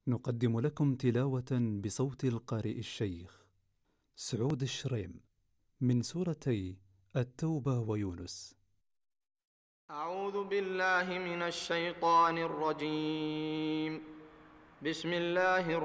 نقدم لكم تلاوة بصوت القارئ الشيخ سعود الشريم من سورتي التوبة ويونس. أعوذ بالله من الشيطان الرجيم. بسم الله